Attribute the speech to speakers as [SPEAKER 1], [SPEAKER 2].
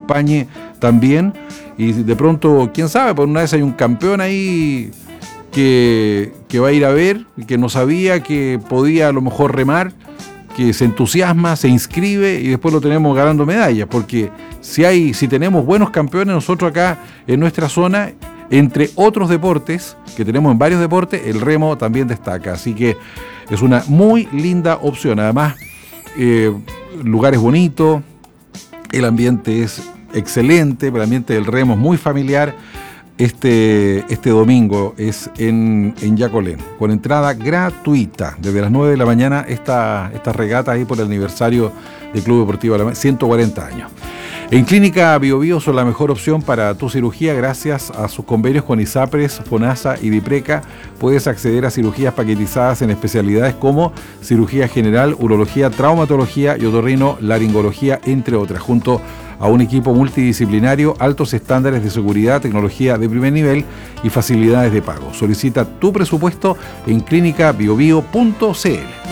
[SPEAKER 1] acompañe también. Y de pronto, quién sabe, por una vez hay un campeón ahí que va a ir a ver, que no sabía que podía a lo mejor remar, que se entusiasma, se inscribe y después lo tenemos ganando medallas, porque si tenemos buenos campeones nosotros acá en nuestra zona, entre otros deportes, que tenemos en varios deportes, el remo también destaca, así que es una muy linda opción. Además, lugares bonitos, el ambiente es excelente, el ambiente del remo es muy familiar. Este domingo es en Yacolén, con entrada gratuita, desde las 9 de la mañana, esta regata ahí por el aniversario del Club Deportivo Alameda, 140 años. En Clínica Bio Bio son la mejor opción para tu cirugía gracias a sus convenios con ISAPRES, FONASA y DIPRECA. Puedes acceder a cirugías paquetizadas en especialidades como cirugía general, urología, traumatología y otorrinolaringología, entre otras, junto a un equipo multidisciplinario, altos estándares de seguridad, tecnología de primer nivel y facilidades de pago. Solicita tu presupuesto en clínicabiobio.cl.